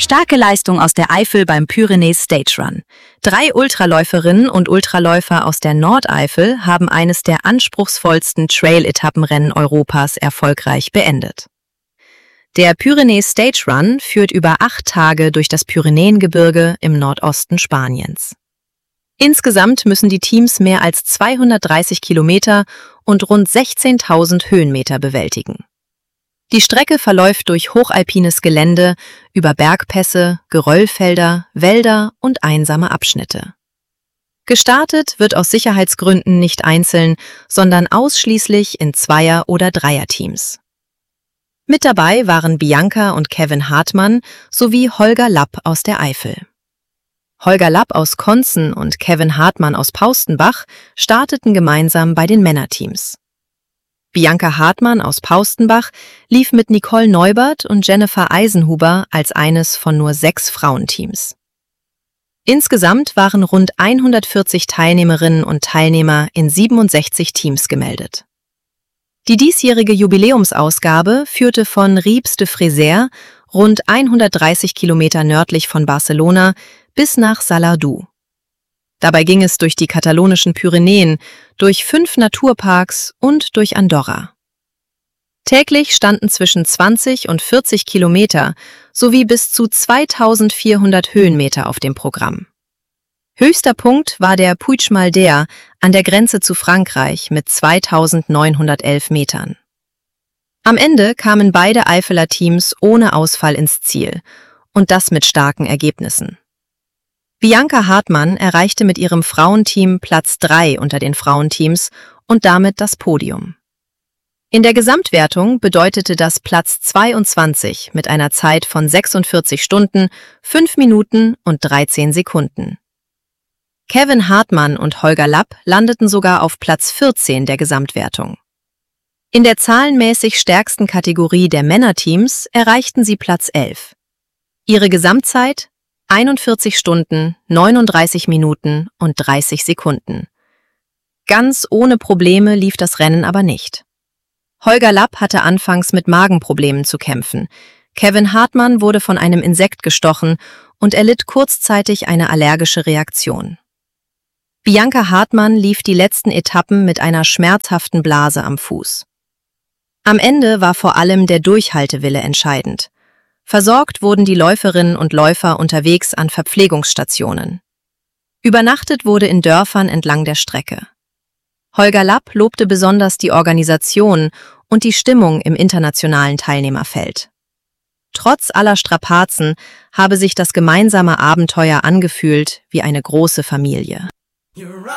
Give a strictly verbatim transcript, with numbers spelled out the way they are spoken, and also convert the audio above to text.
Starke Leistung aus der Eifel beim Pyrenees Stage Run. Drei Ultraläuferinnen und Ultraläufer aus der Nordeifel haben eines der anspruchsvollsten Trail-Etappenrennen Europas erfolgreich beendet. Der Pyrenees Stage Run führt über acht Tage durch das Pyrenäengebirge im Nordosten Spaniens. Insgesamt müssen die Teams mehr als zweihundertdreißig Kilometer und rund sechzehntausend Höhenmeter bewältigen. Die Strecke verläuft durch hochalpines Gelände, über Bergpässe, Geröllfelder, Wälder und einsame Abschnitte. Gestartet wird aus Sicherheitsgründen nicht einzeln, sondern ausschließlich in Zweier- oder Dreierteams. Mit dabei waren Bianca und Kevin Hartmann sowie Holger Lapp aus der Eifel. Holger Lapp aus Konzen und Kevin Hartmann aus Paustenbach starteten gemeinsam bei den Männerteams. Bianca Hartmann aus Paustenbach lief mit Nicole Neubert und Jennifer Eisenhuber als eines von nur sechs Frauenteams. Insgesamt waren rund hundertvierzig Teilnehmerinnen und Teilnehmer in siebenundsechzig Teams gemeldet. Die diesjährige Jubiläumsausgabe führte von Ribes de Freser, rund hundertdreißig Kilometer nördlich von Barcelona, bis nach Salardú. Dabei ging es durch die katalonischen Pyrenäen, durch fünf Naturparks und durch Andorra. Täglich standen zwischen zwanzig und vierzig Kilometer sowie bis zu zweitausendvierhundert Höhenmeter auf dem Programm. Höchster Punkt war der Puig Malder an der Grenze zu Frankreich mit zweitausendneunhundertelf Metern. Am Ende kamen beide Eifeler Teams ohne Ausfall ins Ziel und das mit starken Ergebnissen. Bianca Hartmann erreichte mit ihrem Frauenteam Platz drei unter den Frauenteams und damit das Podium. In der Gesamtwertung bedeutete das Platz zweiundzwanzig mit einer Zeit von sechsundvierzig Stunden, fünf Minuten und dreizehn Sekunden. Kevin Hartmann und Holger Lapp landeten sogar auf Platz vierzehn der Gesamtwertung. In der zahlenmäßig stärksten Kategorie der Männerteams erreichten sie Platz elf. Ihre Gesamtzeit einundvierzig Stunden, neununddreißig Minuten und dreißig Sekunden. Ganz ohne Probleme lief das Rennen aber nicht. Holger Lapp hatte anfangs mit Magenproblemen zu kämpfen. Kevin Hartmann wurde von einem Insekt gestochen und erlitt kurzzeitig eine allergische Reaktion. Bianca Hartmann lief die letzten Etappen mit einer schmerzhaften Blase am Fuß. Am Ende war vor allem der Durchhaltewille entscheidend. Versorgt wurden die Läuferinnen und Läufer unterwegs an Verpflegungsstationen. Übernachtet wurde in Dörfern entlang der Strecke. Holger Lapp lobte besonders die Organisation und die Stimmung im internationalen Teilnehmerfeld. Trotz aller Strapazen habe sich das gemeinsame Abenteuer angefühlt wie eine große Familie. You're